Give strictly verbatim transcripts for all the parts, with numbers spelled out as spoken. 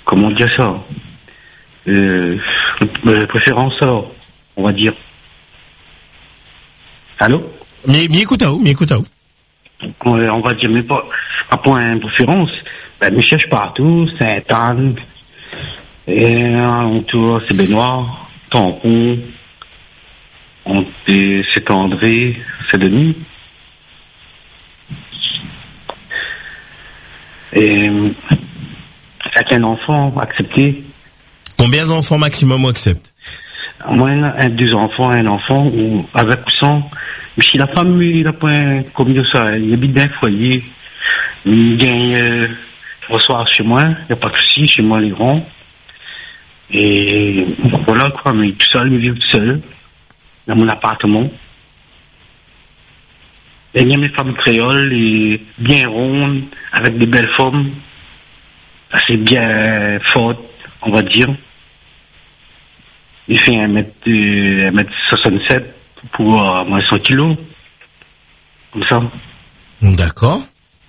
comment dire ça, euh, euh, préférence alors, on va dire. Allô? Mais, mais écoute à où, mais écoute à où. On, on va dire, mais pas, pas pour une préférence, ben, me cherche partout, Sainte-Anne, et on tourne, c'est Benoît, Tampon, on, et c'est André, c'est Denis. Et, avec un enfant accepté. Combien d'enfants maximum on accepte? Moi, un, un, deux enfants, un enfant, ou avec ou sans. Mais si la femme, il a pas, comme dire ça, il habite dans un foyer, il gagne, euh, reçoit chez moi, il n'y a pas de souci, chez moi, les grands. Et voilà, quoi, mais tout seul, il vit tout seul, dans mon appartement. Et il y a mes femmes créoles, et bien rondes, avec des belles formes, assez bien fortes, on va dire. Il fait un mètre, euh, un mètre soixante-sept pour euh, moins cent kilos. Comme ça. D'accord.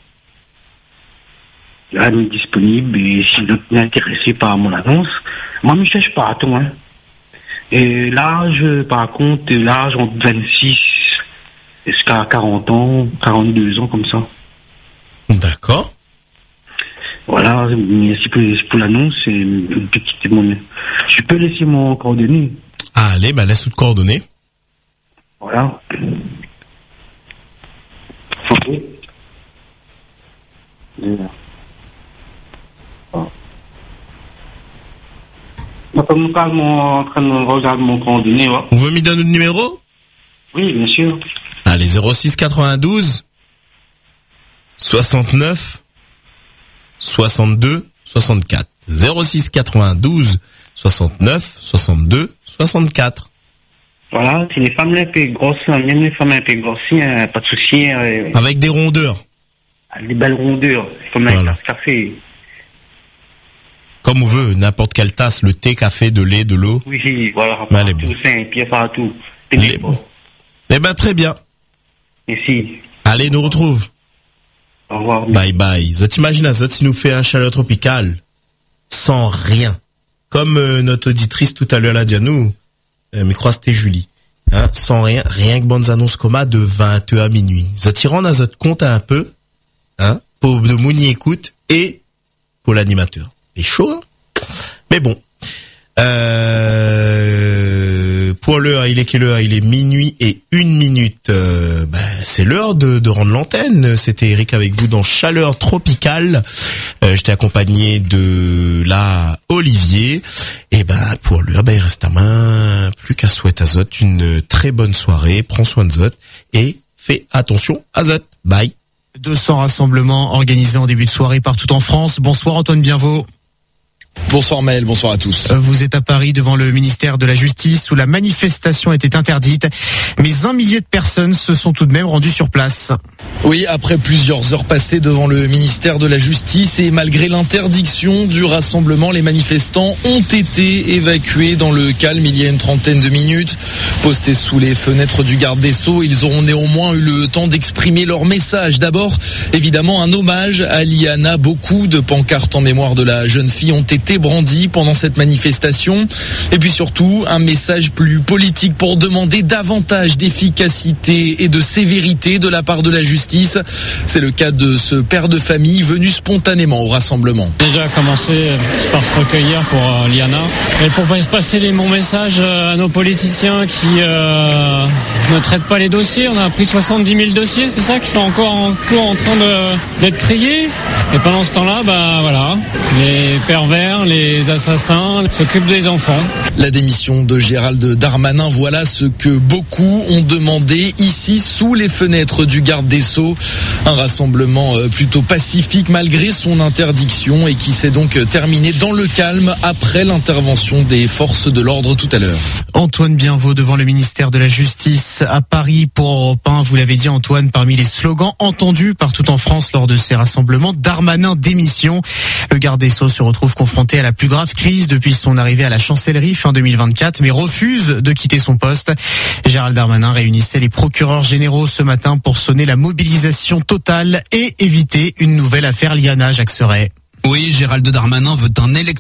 Là, il est disponible et si l'autre est intéressé par mon annonce, moi, je ne cherche pas à tout, hein. Et l'âge, par contre, l'âge entre vingt-six jusqu'à quarante ans, quarante-deux ans, comme ça. D'accord. Voilà, merci pour, pour l'annonce et une petite témoignage. Je peux laisser mon coordonnées. Ah, allez, bah laisse toutes coordonnées. Voilà. Ok. Moi, comme je parle, en train de regarder mon coordonnées, ouais. Vous voulez me donner le numéro? Oui, bien sûr. Allez, zéro six quatre-vingt-douze soixante-neuf soixante-deux soixante-quatre. zéro six quatre-vingt-douze soixante-neuf soixante-deux soixante-quatre. Voilà, si les femmes un peu grosses, même les femmes un peu grosses, hein, pas de souci. Hein, avec des rondeurs. Des belles rondeurs, comme un voilà. Café. Comme on veut, n'importe quelle tasse, le thé, café, de lait, de l'eau. Oui, voilà, partout, bon. Saint-Pierre, partout. Les bon. Eh ben, très bien. Merci. Allez, nous retrouve. Au revoir. Bye bye. Zot imagine, Zot, si nous fait un chaleur tropicale, sans rien. Comme euh, notre auditrice tout à l'heure l'a dit à nous, euh, mais crois c'était Julie. Hein, sans rien, rien que bonnes annonces coma de vingt heures à minuit. Zot tirant à Zot compte un peu, hein, pour de Mouni écoute et pour l'animateur. C'est chaud, hein? Mais bon. Euh, pour l'heure, il est quelle heure? Il est minuit et une minute. Euh, ben, c'est l'heure de, de rendre l'antenne. C'était Eric avec vous dans Chaleur Tropicale. Euh, j'étais accompagné de la Olivier. Et ben, pour l'heure, ben, il reste à main. Plus qu'à souhaiter à Zot une très bonne soirée. Prends soin de Zot et fais attention à Zot. Bye. deux cents rassemblements organisés en début de soirée partout en France. Bonsoir Antoine Bienvaux. Bonsoir Maël, bonsoir à tous. Vous êtes à Paris devant le ministère de la Justice où la manifestation était interdite, mais un millier de personnes se sont tout de même rendues sur place. Oui, après plusieurs heures passées devant le ministère de la Justice et malgré l'interdiction du rassemblement, les manifestants ont été évacués dans le calme il y a une trentaine de minutes. Postés sous les fenêtres du garde des Sceaux, ils auront néanmoins eu le temps d'exprimer leur message. D'abord, évidemment, un hommage à Liana. Beaucoup de pancartes en mémoire de la jeune fille ont été brandies pendant cette manifestation. Et puis surtout, un message plus politique pour demander davantage d'efficacité et de sévérité de la part de la justice. C'est le cas de ce père de famille venu spontanément au rassemblement. Déjà commencer par se recueillir pour euh, Liana et pour passer les, mon message à nos politiciens qui euh, ne traitent pas les dossiers. On a pris soixante-dix mille dossiers, c'est ça, qui sont encore en cours en train de, d'être triés. Et pendant ce temps-là, bah voilà, les pervers, les assassins s'occupent des enfants. La démission de Gérald Darmanin, voilà ce que beaucoup ont demandé ici sous les fenêtres du garde des Sceaux. Un rassemblement plutôt pacifique malgré son interdiction et qui s'est donc terminé dans le calme après l'intervention des forces de l'ordre tout à l'heure. Antoine Bienvaux devant le ministère de la Justice à Paris pour Europe un. Vous l'avez dit Antoine, parmi les slogans entendus partout en France lors de ces rassemblements, Darmanin démission. Le garde des Sceaux se retrouve confronté à la plus grave crise depuis son arrivée à la chancellerie fin deux mille vingt-quatre, mais refuse de quitter son poste. Gérald Darmanin réunissait les procureurs généraux ce matin pour sonner la mobilisation totale et éviter une nouvelle affaire Liana. Jacques Serret. Oui, Gérald Darmanin veut un électorat